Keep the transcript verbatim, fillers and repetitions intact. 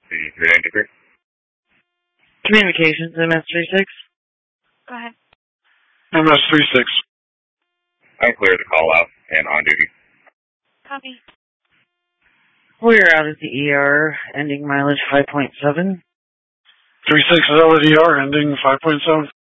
The three ninety-three. Communications, M S thirty-six. Go ahead. M S thirty-six. I clear the call out and on duty. Copy. We're out at the E R, ending mileage five point seven. thirty-six is out at the E R, ending five point seven.